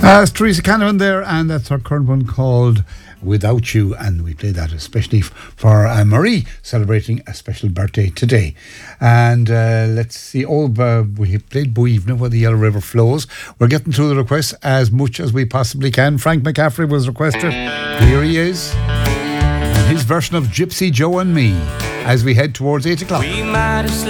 It's Teresa Canavan there, and that's our current one called Without You, and we played that especially for Marie, celebrating a special birthday today. And let's see, we played Buivna, Where the Yellow River Flows. We're getting through the requests as much as we possibly can. Frank McCaffrey was requested. Here he is, and his version of Gypsy Joe and Me, as we head towards 8 o'clock. We might have